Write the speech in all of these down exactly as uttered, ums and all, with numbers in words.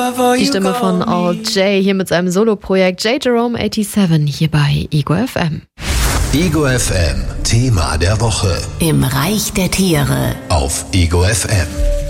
Die Stimme von All J hier mit seinem Soloprojekt J Jerome siebenundachtzig hier bei Ego F M. Ego F M, Thema der Woche. Im Reich der Tiere. Auf Ego F M.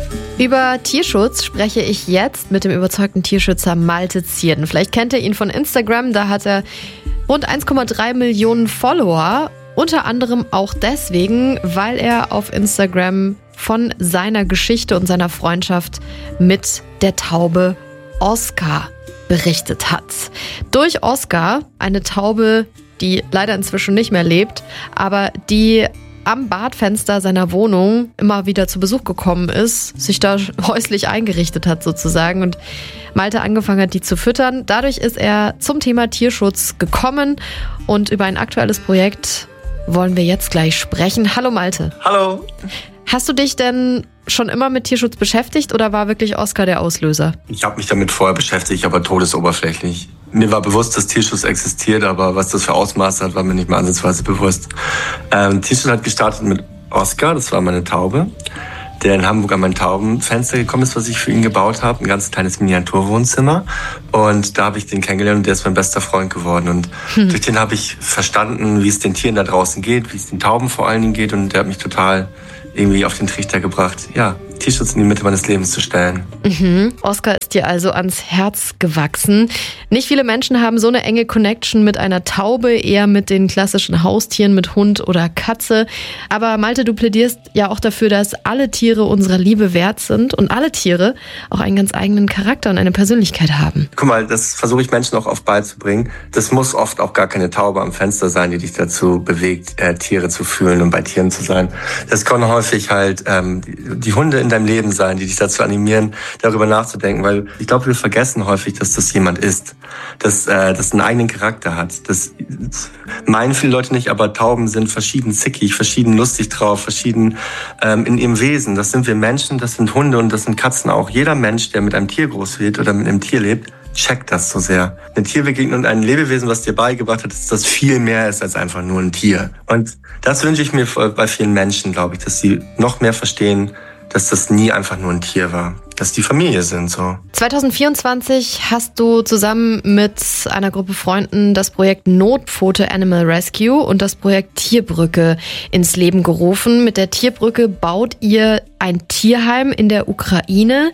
Über Tierschutz spreche ich jetzt mit dem überzeugten Tierschützer Malte Zierden. Vielleicht kennt ihr ihn von Instagram, da hat er rund eins Komma drei Millionen Follower. Unter anderem auch deswegen, weil er auf Instagram von seiner Geschichte und seiner Freundschaft mit der Taube Oscar berichtet hat. Durch Oscar, eine Taube, die leider inzwischen nicht mehr lebt, aber die am Badfenster seiner Wohnung immer wieder zu Besuch gekommen ist, sich da häuslich eingerichtet hat sozusagen und Malte angefangen hat, die zu füttern. Dadurch ist er zum Thema Tierschutz gekommen und über ein aktuelles Projekt wollen wir jetzt gleich sprechen. Hallo Malte. Hallo. Hast du dich denn schon immer mit Tierschutz beschäftigt oder war wirklich Oscar der Auslöser? Ich habe mich damit vorher beschäftigt, aber todesoberflächlich. Mir war bewusst, dass Tierschutz existiert, aber was das für Ausmaße hat, war mir nicht mal ansatzweise bewusst. Ähm, Tierschutz hat gestartet mit Oscar, das war meine Taube, der in Hamburg an mein Taubenfenster gekommen ist, was ich für ihn gebaut habe. Ein ganz kleines Miniaturwohnzimmer. Und da habe ich den kennengelernt und der ist mein bester Freund geworden. Und hm. durch den habe ich verstanden, wie es den Tieren da draußen geht, wie es den Tauben vor allen Dingen geht. Und der hat mich total irgendwie auf den Trichter gebracht, ja, Tierschutz in die Mitte meines Lebens zu stellen. Mhm. Oscar ist dir also ans Herz gewachsen. Nicht viele Menschen haben so eine enge Connection mit einer Taube, eher mit den klassischen Haustieren, mit Hund oder Katze. Aber Malte, du plädierst ja auch dafür, dass alle Tiere unserer Liebe wert sind und alle Tiere auch einen ganz eigenen Charakter und eine Persönlichkeit haben. Guck mal, das versuche ich Menschen auch oft beizubringen. Das muss oft auch gar keine Taube am Fenster sein, die dich dazu bewegt, äh, Tiere zu fühlen und bei Tieren zu sein. Das können häufig halt ähm, die, die Hunde in deinem Leben sein, die dich dazu animieren, darüber nachzudenken, weil ich glaube, wir vergessen häufig, dass das jemand ist, dass äh, das einen eigenen Charakter hat. Das, das meinen viele Leute nicht, aber Tauben sind verschieden zickig, verschieden lustig drauf, verschieden ähm, in ihrem Wesen. Das sind wir Menschen, das sind Hunde und das sind Katzen auch. Jeder Mensch, der mit einem Tier groß wird oder mit einem Tier lebt, checkt das so sehr. Eine Tierbegegnung und ein Lebewesen, was dir beigebracht hat, dass das viel mehr ist als einfach nur ein Tier. Und das wünsche ich mir bei vielen Menschen, glaube ich, dass sie noch mehr verstehen, dass das nie einfach nur ein Tier war, dass die Familie sind so. zwanzig vierundzwanzig hast du zusammen mit einer Gruppe Freunden das Projekt Notpfote Animal Rescue und das Projekt Tierbrücke ins Leben gerufen. Mit der Tierbrücke baut ihr ein Tierheim in der Ukraine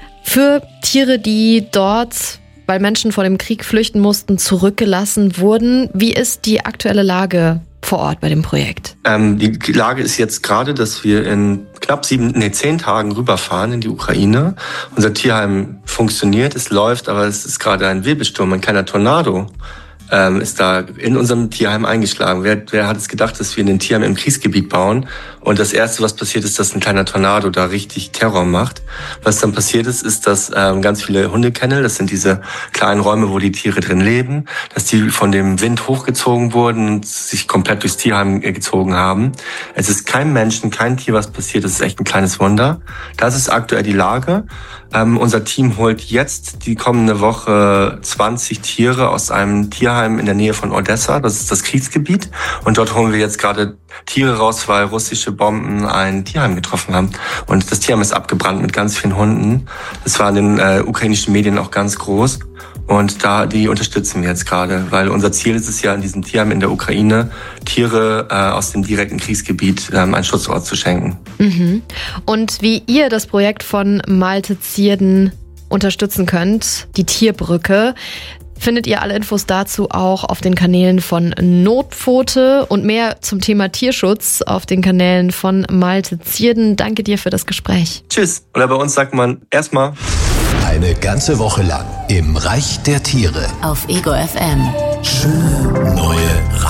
für Tiere, die dort, weil Menschen vor dem Krieg flüchten mussten, zurückgelassen wurden. Wie ist die aktuelle Lage vor Ort bei dem Projekt? Ähm, die Lage ist jetzt gerade, dass wir in knapp sieben, nee, zehn Tagen rüberfahren in die Ukraine. Unser Tierheim funktioniert, es läuft, aber es ist gerade ein Wirbelsturm, ein kleiner Tornado ähm, ist da in unserem Tierheim eingeschlagen. Wer, wer hat es gedacht, dass wir ein Tierheim im Kriegsgebiet bauen? Und das Erste, was passiert ist, dass ein kleiner Tornado da richtig Terror macht. Was dann passiert ist, ist, dass ähm, ganz viele Hundekennel, das sind diese kleinen Räume, wo die Tiere drin leben, dass die von dem Wind hochgezogen wurden und sich komplett durchs Tierheim gezogen haben. Es ist kein Menschen, kein Tier, was passiert. Das ist echt ein kleines Wunder. Das ist aktuell die Lage. Ähm, unser Team holt jetzt die kommende Woche zwanzig Tiere aus einem Tierheim in der Nähe von Odessa. Das ist das Kriegsgebiet. Und dort holen wir jetzt gerade Tiere raus, weil russische Bomben ein Tierheim getroffen haben. Und das Tierheim ist abgebrannt mit ganz vielen Hunden. Das war in den äh, ukrainischen Medien auch ganz groß. Und da die unterstützen wir jetzt gerade, weil unser Ziel ist es ja, in diesem Tierheim in der Ukraine Tiere äh, aus dem direkten Kriegsgebiet ähm, einen Schutzort zu schenken. Mhm. Und wie ihr das Projekt von Malte Zierden unterstützen könnt, die Tierbrücke, findet ihr alle Infos dazu auch auf den Kanälen von Notpfote und mehr zum Thema Tierschutz auf den Kanälen von Malte Zierden. Danke dir für das Gespräch. Tschüss. Oder bei uns sagt man erstmal eine ganze Woche lang im Reich der Tiere. Auf Ego F M. Schöne neue